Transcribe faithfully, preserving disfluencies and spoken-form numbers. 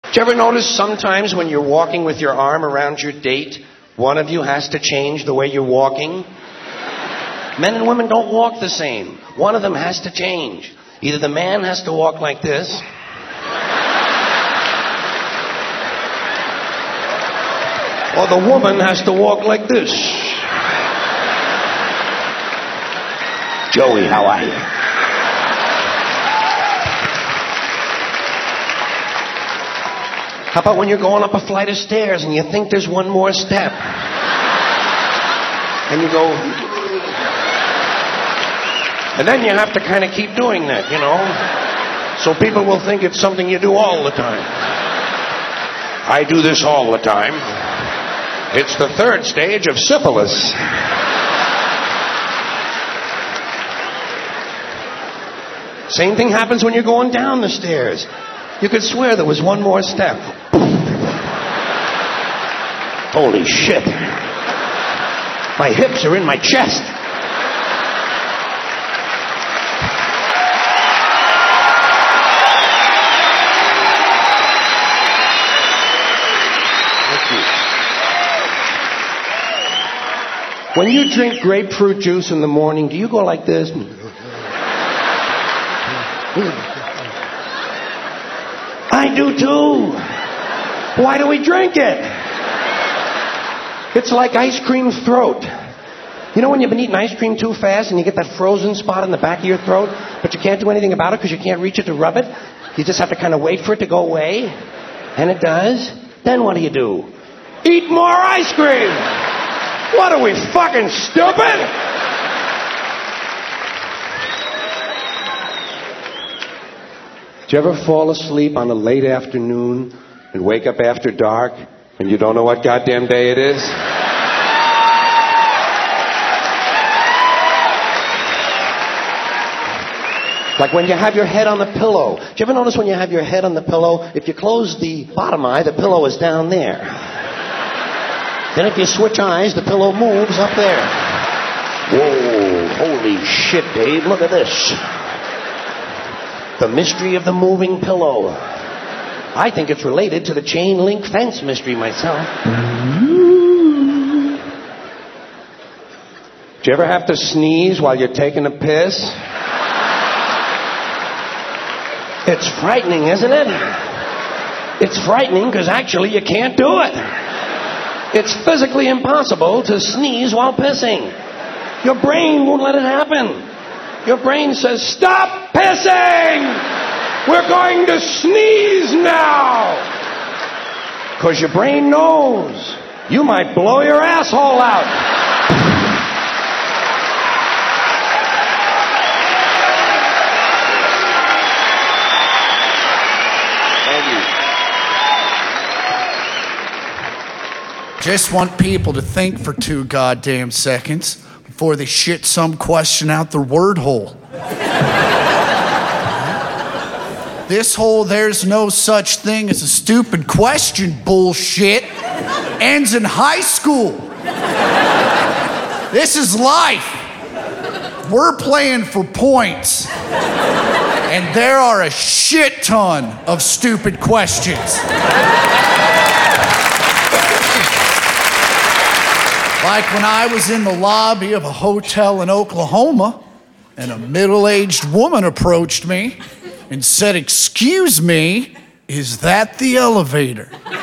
Did you ever notice sometimes when you're walking with your arm around your date, one of you has to change the way you're walking? Men and women don't walk the same. One of them has to change. Either the man has to walk like this, or the woman has to walk like this. Joey, how are you? How about when you're going up a flight of stairs and you think there's one more step? And you go... And then you have to kind of keep doing that, you know? So people will think it's something you do all the time. I do this all the time. It's the third stage of syphilis. Same thing happens when you're going down the stairs. You could swear there was one more step. Holy shit. My hips are in my chest. When you drink grapefruit juice in the morning, do you go like this? I do too. Why do we drink it? It's like ice cream throat. You know when you've been eating ice cream too fast and you get that frozen spot in the back of your throat, but you can't do anything about it because you can't reach it to rub it? You just have to kind of wait for it to go away. And it does. Then what do you do? Eat more ice cream! What are we, fucking stupid? Do you ever fall asleep on a late afternoon and wake up after dark and you don't know what goddamn day it is? Like when you have your head on the pillow. Do you ever notice when you have your head on the pillow, if you close the bottom eye, the pillow is down there. Then if you switch eyes, the pillow moves up there. Whoa, holy shit, Dave, look at this. The mystery of the moving pillow. I think it's related to the chain link fence mystery myself. Do you ever have to sneeze while you're taking a piss? It's frightening, isn't it? It's frightening because actually you can't do it. It's physically impossible to sneeze while pissing. Your brain won't let it happen. Your brain says, stop pissing! We're going to sneeze now! Because your brain knows you might blow your asshole out. Just want people to think for two goddamn seconds before they shit some question out their word hole. This whole there's no such thing as a stupid question bullshit ends in high school. This is life. We're playing for points. And there are a shit ton of stupid questions. Like when I was in the lobby of a hotel in Oklahoma, and a middle-aged woman approached me and said, "Excuse me, is that the elevator?"